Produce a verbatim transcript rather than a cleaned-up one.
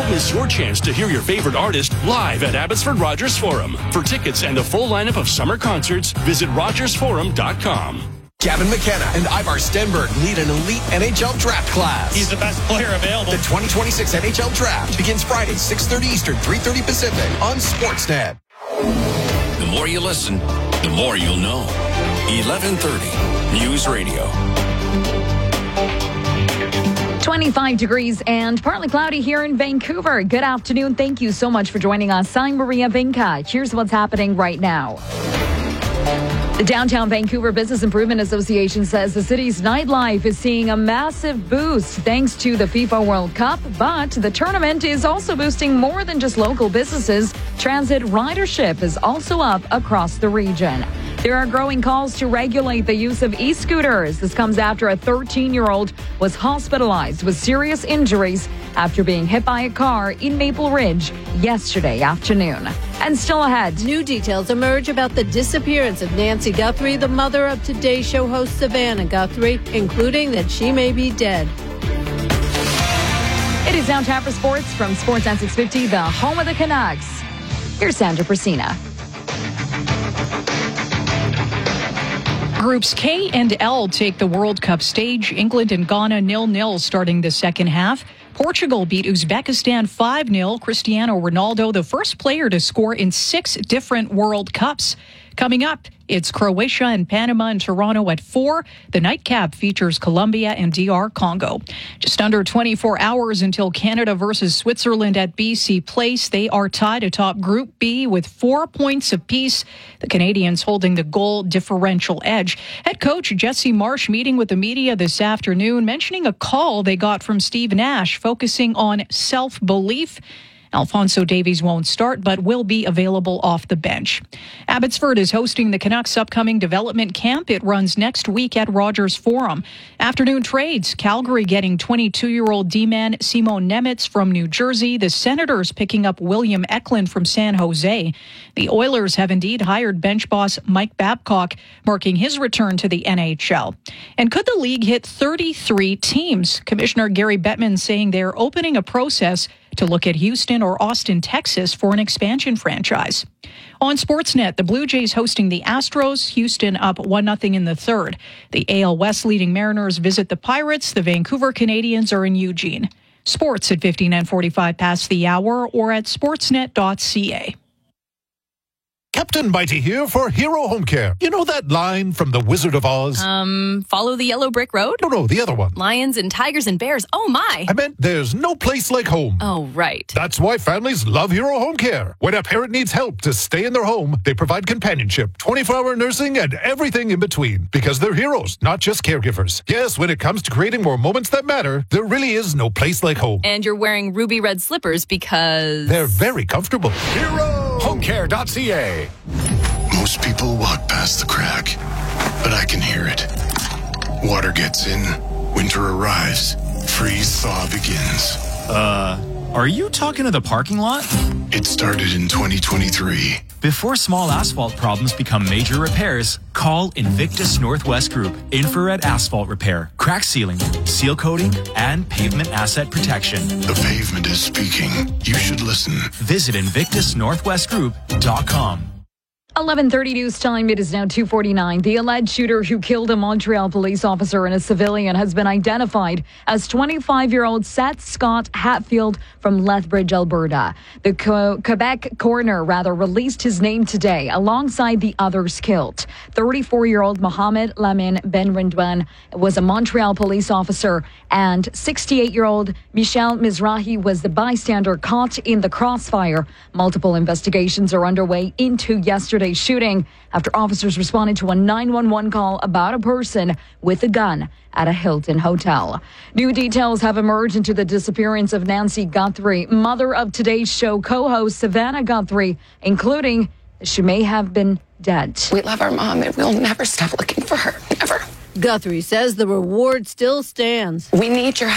Don't miss your chance to hear your favorite artist live at Abbotsford Rogers Forum. For tickets and a full lineup of summer concerts, visit rogers forum dot com. Gavin McKenna and Ivar Stenberg lead an elite N H L draft class. He's the best player available. The twenty twenty-six N H L draft begins Friday, six thirty Eastern, three thirty Pacific on Sportsnet. The more you listen, the more you'll know. eleven thirty News Radio. twenty-five degrees and partly cloudy here in Vancouver. Good afternoon. Thank you so much for joining us. I'm Maria Vinca. Here's what's happening right now. The Downtown Vancouver Business Improvement Association says the city's nightlife is seeing a massive boost thanks to the FIFA World Cup, but the tournament is also boosting more than just local businesses. Transit ridership is also up across the region. There are growing calls to regulate the use of e-scooters. This comes after a thirteen-year-old was hospitalized with serious injuries after being hit by a car in Maple Ridge yesterday afternoon. And still ahead, new details emerge about the disappearance of Nancy Guthrie, the mother of Today Show host Savannah Guthrie, including that she may be dead. It is now time for sports from Sportsnet six fifty, the home of the Canucks. Here's Sandra Persina. Groups K and L take the World Cup stage. England and Ghana nil-nil starting the second half. Portugal beat Uzbekistan five nil. Cristiano Ronaldo, the first player to score in six different World Cups. Coming up, it's Croatia and Panama and Toronto at four. The nightcap features Colombia and D R Congo. Just under twenty-four hours until Canada versus Switzerland at B C Place. They are tied atop Group B with four points apiece. The Canadians holding the goal differential edge. Head coach Jesse Marsh meeting with the media this afternoon, mentioning a call they got from Steve Nash focusing on self-belief. Alphonso Davies won't start, but will be available off the bench. Abbotsford is hosting the Canucks' upcoming development camp. It runs next week at Rogers Forum. Afternoon trades, Calgary getting twenty-two-year-old D-man Simon Nemitz from New Jersey. The Senators picking up William Eklund from San Jose. The Oilers have indeed hired bench boss Mike Babcock, marking his return to the N H L. And could the league hit thirty-three teams? Commissioner Gary Bettman saying they're opening a process to look at Houston or Austin, Texas for an expansion franchise. On Sportsnet, the Blue Jays hosting the Astros, Houston up one nothing in the third. The A L West leading Mariners visit the Pirates. The Vancouver Canadians are in Eugene. Sports at fifty-nine forty-five past the hour or at sportsnet dot c a. Captain Mighty here for Hero Home Care. You know that line from The Wizard of Oz? Um, follow the yellow brick road? No, no, the other one. Lions and tigers and bears. Oh, my. I meant there's no place like home. Oh, right. That's why families love Hero Home Care. When a parent needs help to stay in their home, they provide companionship, twenty-four hour nursing, and everything in between. Because they're heroes, not just caregivers. Yes, when it comes to creating more moments that matter, there really is no place like home. And you're wearing ruby red slippers because... they're very comfortable. hero home care dot c a. Most people walk past the crack, but I can hear it. Water gets in, winter arrives, freeze-thaw begins. Uh, are you talking to the parking lot? It started in twenty twenty-three. Before small asphalt problems become major repairs, call Invictus Northwest Group. Infrared asphalt repair, crack sealing, seal coating, and pavement asset protection. The pavement is speaking. You should listen. Visit invictus northwest group dot com. eleven thirty news time. It is now two forty-nine. The alleged shooter who killed a Montreal police officer and a civilian has been identified as twenty-five-year-old Seth Scott Hatfield from Lethbridge, Alberta. The Co- Quebec coroner rather released his name today alongside the others killed. thirty-four-year-old Mohamed Lamine Benrindouane was a Montreal police officer, and sixty-eight-year-old Michel Mizrahi was the bystander caught in the crossfire. Multiple investigations are underway into yesterday's shooting after officers responded to a nine one one call about a person with a gun at a Hilton hotel. New details have emerged into the disappearance of Nancy Guthrie, mother of Today's Show co-host Savannah Guthrie, including that she may have been dead. We love our mom and we'll never stop looking for her. Never. Guthrie says the reward still stands. We need your help.